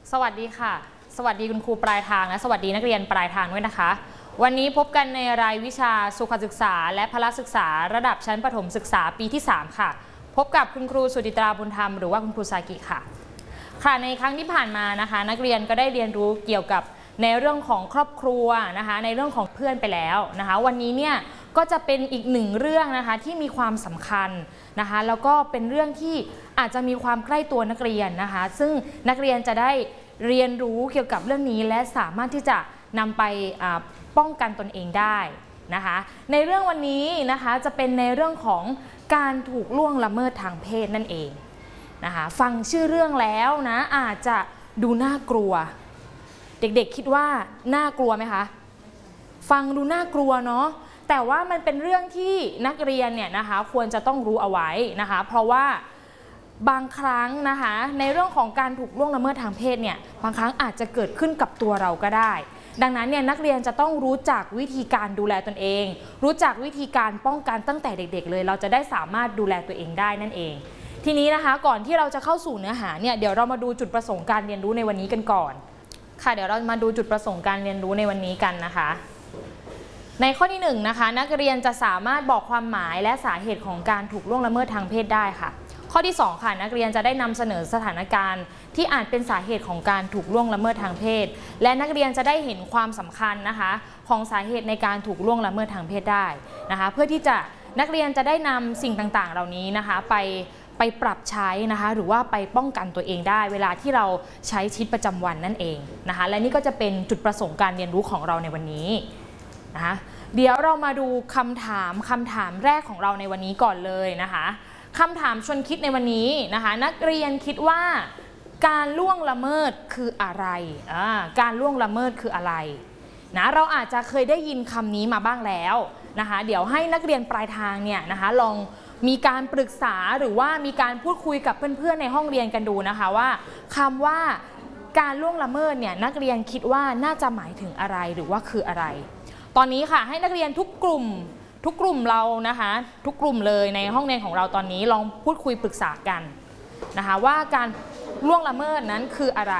สวัสดีค่ะสวัสดีคุณครูปลายทางและสวัสดีนักเรียนปลายทางด้วยนะคะวันนี้พบกันในรายวิชาสุขศึกษาและพละศึกษาระดับชั้นประถมศึกษาปีที่3ค่ะพบกับคุณครูสุจิตราบุญธรรมหรือว่าคุณครูซากิค่ะในครั้งที่ผ่านมานะคะนักเรียนก็ได้เรียนรู้เกี่ยวกับในเรื่องของครอบครัวนะคะในเรื่องของเพื่อนไปแล้วนะคะวันนี้เนี่ยก็จะเป็นอีกหนึ่งเรื่องนะคะที่มีความสำคัญนะคะแล้วก็เป็นเรื่องที่อาจจะมีความใกล้ตัวนักเรียนนะคะซึ่งนักเรียนจะได้เรียนรู้เกี่ยวกับเรื่องนี้และสามารถที่จะนำไปป้องกันตนเองได้นะคะในเรื่องวันนี้นะคะจะเป็นในเรื่องของการถูกล่วงละเมิดทางเพศนั่นเองนะคะฟังชื่อเรื่องแล้วนะอาจจะดูน่ากลัวเด็กๆคิดว่าน่ากลัวไหมคะฟังดูน่ากลัวเนาะแต่ว่ามันเป็นเรื่องที่นักเรียนเนี่ยนะคะควรจะต้องรู้เอาไว้นะคะเพราะว่าบางครั้งนะคะในเรื่องของการถูกล่วงละเมิดทางเพศเนี่ยบางครั้งอาจจะเกิดขึ้นกับตัวเราก็ได้ดังนั้นเนี่ยนักเรียนจะต้องรู้จักวิธีการดูแลตนเองรู้จักวิธีการป้องกันตั้งแต่เด็กๆเลยเราจะได้สามารถดูแลตัวเองได้นั่นเองทีนี้นะคะก่อนที่เราจะเข้าสู่เนื้อหาเนี่ยเดี๋ยวเรามาดูจุดประสงค์การเรียนรู้ในวันนี้กันก่อนค่ะเดี๋ยวเรามาดูจุดประสงค์การเรียนรู้ในวันนี้กันนะคะในข้อที่1นะคะนักเรียนจะสามารถบอกความหมายและสาเหตุของการถูกล่วงละเมิดทางเพศได้ค่ะข้อที่2ค่ะนักเรียนจะได้นำเสนอสถานการณ์ที่อาจเป็นสาเหตุของการถูกล่วงละเมิดทางเพศและนักเรียนจะได้เห็นความสำคัญนะคะของสาเหตุในการถูกล่วงละเมิดทางเพศได้นะคะเพื่อที่จะนักเรียนจะได้นำสิ่งต่างๆเหล่านี้นะคะไปปรับใช้นะคะหรือว่าไปป้องกันตัวเองได้เวลาที่เราใช้ชีวิตประจำวันนั่นเองนะคะและนี่ก็จะเป็นจุดประสงค์การเรียนรู้ของเราในวันนี้นะคะเดี๋ยวเรามาดูคำถามแรกของเราในวันนี้ก่อนเลยนะคะคำถามชวนคิดในวันนี้นะคะนักเรียนคิดว่าการล่วงละเมิดคืออะไรการล่วงละเมิดคืออะไรนะเราอาจจะเคยได้ยินคำนี้มาบ้างแล้วนะคะเดี๋ยวให้นักเรียนปลายทางเนี่ยนะคะลองมีการปรึกษาหรือว่ามีการพูดคุยกับเพื่อนๆในห้องเรียนกันดูนะคะว่าคำว่าการล่วงละเมิดเนี่ยนักเรียนคิดว่าน่าจะหมายถึงอะไรหรือว่าคืออะไรตอนนี้ค่ะให้นักเรียนทุกกลุ่มเรานะคะทุกกลุ่มเลยในห้องเรียนของเราตอนนี้ลองพูดคุยปรึกษากันนะคะว่าการล่วงละเมิดนั้นคืออะไร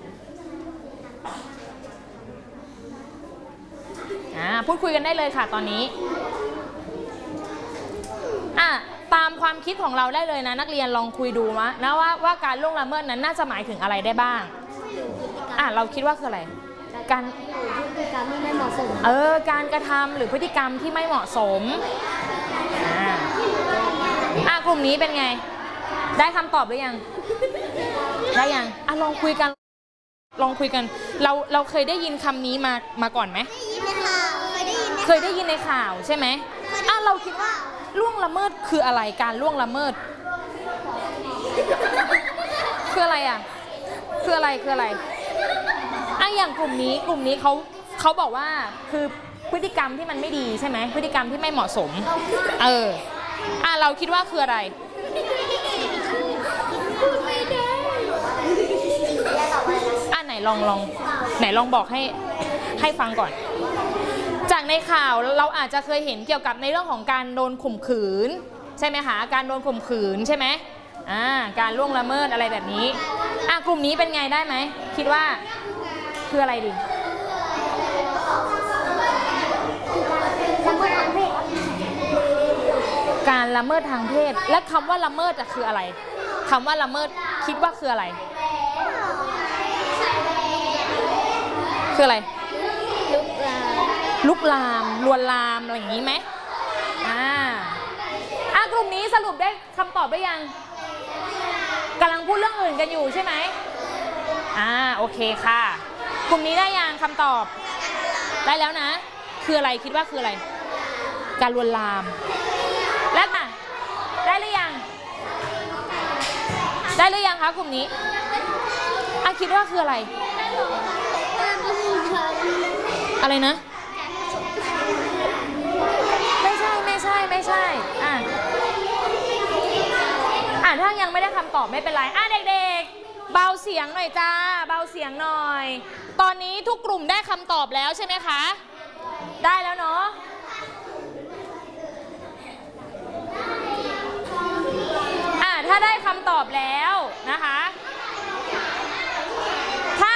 พูดคุยกันได้เลยค่ะตอนนี้ตามความคิดของเราได้เลยนะนักเรียนลองคุยดูนะว่าการล่วงละเมิดนั้นน่าจะหมายถึงอะไรได้บ้างเราคิดว่าคืออะไรการพฤติกรรมที่ไม่เหมาะสมการกระทำหรือพฤติกรรมที่ไม่เหมาะสมกลุ่มนี้เป็นไงได้คำตอบหรือยังได้ยังลองคุยกันเราเคยได้ยินคำนี้มาก่อนไหมเคยได้ยินในข่าวใช่ไหมเราคิดว่าล่วงละเมิดคืออะไรการล่วงละเมิดคืออะไรคืออะไรอย่างกลุ่มนี้เขาบอกว่าคือพฤติกรรมที่มันไม่ดีใช่ไหมพฤติกรรมที่ไม่เหมาะสมเราคิดว่าคืออะไรไหนลองบอกให้ฟังก่อนจากในข่าวเราอาจจะเคยเห็นเกี่ยวกับในเรื่องของการโดนข่มขืนใช่ไหมคะการโดนข่มขืนใช่ไหมการล่วงละเมิดอะไรแบบนี้กลุ่มนี้เป็นไงได้ไหมคิดว่าคืออะไรดีการละเมิดทางเพศและคำว่าละเมิดคืออะไรคำว่าละเมิดคิดว่าคืออะไรคืออะไรลุกลามลวนลามอะไรอย่างนี้ไหมกลุ่มนี้สรุปได้คำตอบได้ยังกำลังพูดเรื่องอื่นกันอยู่ใช่ไหมโอเคค่ะกลุ่มนี้ได้ยังคำตอบได้แล้วนะคืออะไรคิดว่าคืออะไรการลวนลามแล้วได้หรือยังคะกลุ่มนี้คิดว่าคืออะไรนะไม่ใช่ถ้ายังไม่ได้คำตอบไม่เป็นไรเด็กๆเบาเสียงหน่อยจ้าเบาเสียงหน่อยตอนนี้ทุกกลุ่มได้คำตอบแล้วใช่ไหมคะได้แล้วเนาะ ถ้าได้คำตอบแล้วนะคะถ้า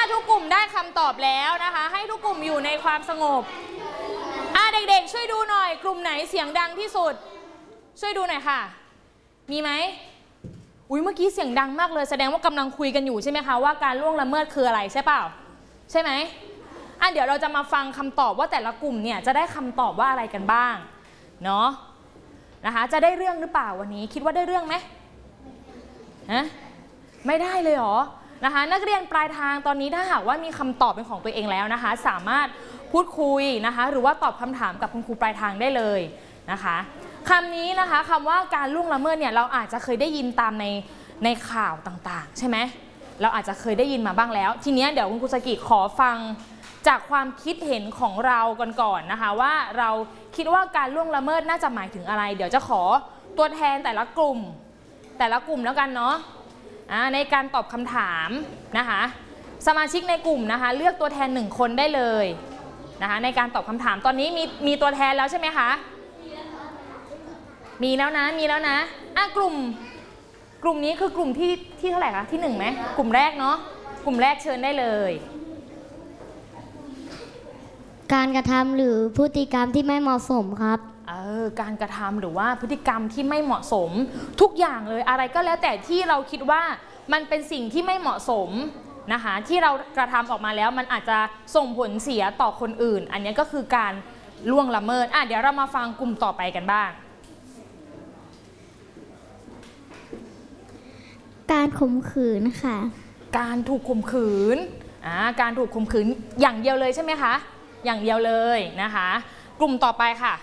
ำตอบแล้วนะคะให้ทุกกลุ่มอยู่ในความสงบเด็กๆช่วยดูหน่อยกลุ่มไหนเสียงดังที่สุดช่วยดูหน่อยค่ะมีไหมอุ้ยเมื่อกี้เสียงดังมากเลยแสดงว่ากำลังคุยกันอยู่ใช่ไหมคะว่าการล่วงละเมิดคืออะไรใช่เปล่าใช่ไหมเดี๋ยวเราจะมาฟังคำตอบว่าแต่ละกลุ่มเนี่ยจะได้คำตอบว่าอะไรกันบ้างเนาะนะคะจะได้เรื่องหรือเปล่าวันนี้คิดว่าได้เรื่องไหมไม่ได้เลยเหรอนะคะนักเรียนปลายทางตอนนี้ถ้าหากว่ามีคำตอบเป็นของตัวเองแล้วนะคะสามารถพูดคุยนะคะหรือว่าตอบคำถามกับคุณครูปลายทางได้เลยนะคะคำนี้นะคะคำว่าการล่วงละเมิดเนี่ยเราอาจจะเคยได้ยินตามในข่าวต่างๆใช่ไหมเราอาจจะเคยได้ยินมาบ้างแล้วทีนี้เดี๋ยวคุณครูสกิขอฟังจากความคิดเห็นของเราก่อนนะคะว่าเราคิดว่าการล่วงละเมิดน่าจะหมายถึงอะไรเดี๋ยวจะขอตัวแทนแต่ละกลุ่มแล้วกันเนาะในการตอบคำถามนะคะสมาชิกในกลุ่มนะคะเลือกตัวแทน1คนได้เลยนะคะในการตอบคำถามตอนนี้มีตัวแทนแล้วใช่ไหมคะมีแล้วนะกลุ่มนี้คือกลุ่มที่เท่าไหร่คะที่1ไหมกลุ่มแรกเนาะกลุ่มแรกเชิญได้เลยการกระทำหรือพฤติกรรมที่ไม่เหมาะสมครับการกระทำหรือว่าพฤติกรรมที่ไม่เหมาะสมทุกอย่างเลยอะไรก็แล้วแต่ที่เราคิดว่ามันเป็นสิ่งที่ไม่เหมาะสมนะคะที่เรากระทำออกมาแล้วมันอาจจะส่งผลเสียต่อคนอื่นอันนี้ก็คือการล่วงละเมิดเดี๋ยวเรามาฟังกลุ่มต่อไปกันบ้างการข่มขืนค่ะการถูกข่มขืนการถูกข่มขืนอย่างเดียวเลยใช่ไหมคะอย่างเดียวเลยนะคะกลุ่มต่อไปค่ะ